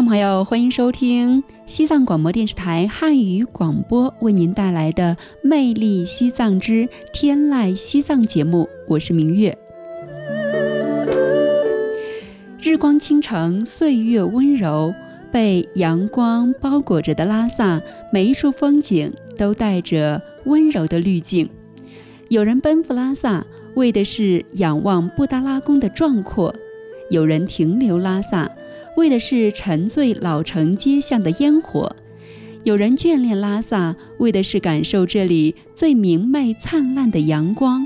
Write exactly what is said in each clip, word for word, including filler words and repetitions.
朋友，欢迎收听西藏广播电视台汉语广播为您带来的《魅力西藏之天籁西藏》节目，我是明月。日光倾城，岁月温柔，被阳光包裹着的拉萨，每一处风景都带着温柔的滤镜。有人奔赴拉萨，为的是仰望布达拉宫的壮阔；有人停留拉萨，为的是沉醉老城街巷的烟火；有人眷恋拉萨，为的是感受这里最明媚灿烂的阳光。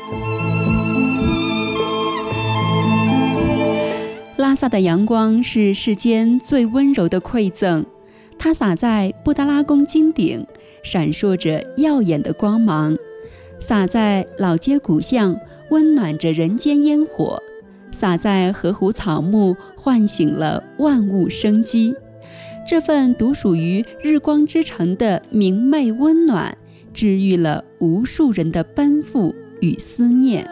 拉萨的阳光是世间最温柔的馈赠，它洒在布达拉宫金顶，闪烁着耀眼的光芒；洒在老街古巷，温暖着人间烟火；洒在河湖草木，唤醒了万物生机。这份独属于日光之城的明媚温暖，治愈了无数人的奔赴与思念。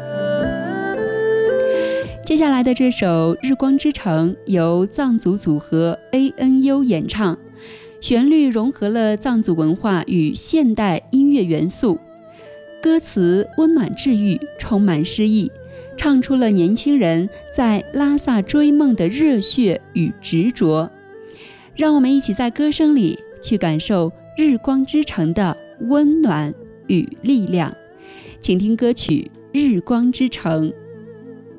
接下来的这首《日光之城》由藏族组合 A N U 演唱，旋律融合了藏族文化与现代音乐元素，歌词温暖治愈，充满诗意，唱出了年轻人在拉萨追梦的热血与执着。让我们一起在歌声里去感受日光之城的温暖与力量。请听歌曲《日光之城》。